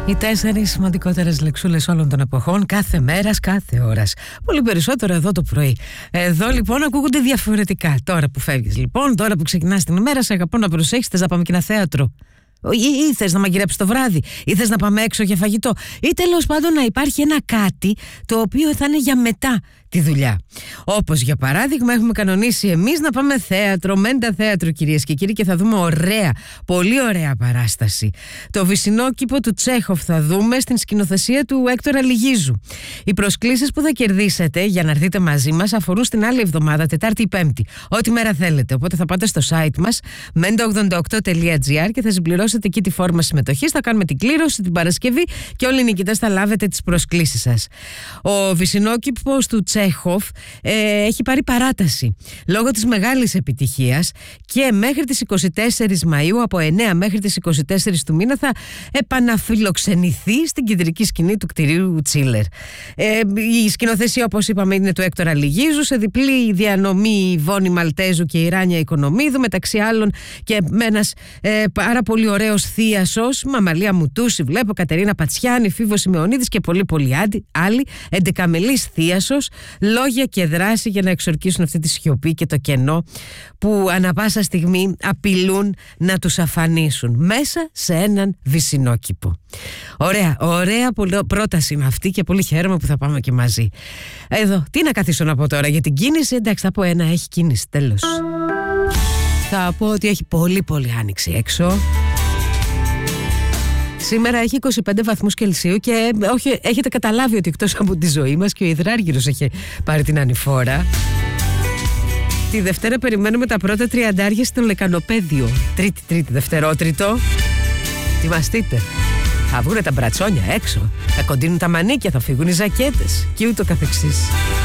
Οι 4 σημαντικότερες λεξούλες όλων των εποχών, κάθε μέρας, κάθε ώρας. Πολύ περισσότερο εδώ το πρωί. Εδώ λοιπόν ακούγονται διαφορετικά. Τώρα που φεύγεις λοιπόν, τώρα που ξεκινάς την ημέρα, σε αγαπώ να προσέχεις, θες να πάμε και ένα θέατρο. Ή θες να μαγειρέψεις το βράδυ, ή θες να πάμε έξω για φαγητό, ή τέλος πάντων να υπάρχει ένα κάτι το οποίο θα είναι για μετά τη δουλειά. Όπως για παράδειγμα έχουμε κανονίσει εμείς να πάμε θέατρο, Μέντα Θέατρο κυρίες και κύριοι, και θα δούμε ωραία, πολύ ωραία παράσταση. Το Βυσσινόκηπο του Τσέχοφ θα δούμε στην σκηνοθεσία του Έκτορα Λιγίζου. Οι προσκλήσεις που θα κερδίσετε για να έρθετε μαζί μας αφορούν στην άλλη εβδομάδα, Τετάρτη ή Πέμπτη, ό,τι μέρα θέλετε. Οπότε θα πάτε στο site μας menda88.gr και θα συμπληρώσετε εκεί τη φόρμα συμμετοχής. Θα κάνουμε την κλήρωση την Παρασκευή και όλοι οι νικητές θα λάβετε τις προσκλήσεις σας. Ο Βυσσινόκηπος του Τσέχοφ έχει πάρει παράταση λόγω της μεγάλης επιτυχίας και μέχρι τις 24 Μαΐου, από 9 μέχρι τις 24 του μήνα, θα επαναφιλοξενηθεί στην κεντρική σκηνή του κτηρίου Τσίλερ. Η σκηνοθεσία, όπως είπαμε, είναι του Έκτορα Λιγίζου, σε διπλή διανομή Ιβόνη Μαλτέζου και η Ράνια Οικονομίδου, μεταξύ άλλων και με ένας πάρα πολύ ωραίος θίασος, Μαμαλία Μουτούση, βλέπω, Κατερίνα Πατσιάνη, Φίβος Σημεωνίδης και πολύ άλλοι, 11μελής θίασος, λόγια και δράση για να εξορκίσουν αυτή τη σιωπή και το κενό που ανα πάσα στιγμή απειλούν να τους αφανίσουν μέσα σε έναν Βυσσινόκηπο. Ωραία πρόταση είναι αυτή και πολύ χαίρομαι που θα πάμε και μαζί. Εδώ, τι να καθίσω να πω τώρα για την κίνηση? Εντάξει, θα πω ένα, έχει κίνηση, τέλος. Θα πω ότι έχει πολύ άνοιξη έξω. Σήμερα έχει 25 βαθμούς Κελσίου και όχι, έχετε καταλάβει ότι εκτός από τη ζωή μας και ο υδράργυρος έχει πάρει την ανηφόρα. Τη Δευτέρα περιμένουμε τα πρώτα 30 στο Λεκανοπέδιο. Τρίτη, Δευτερότριτο. Ετοιμαστείτε. Θα βγουν τα μπρατσόνια έξω, θα κοντίνουν τα μανίκια, θα φύγουν οι ζακέτες και ούτω καθεξής.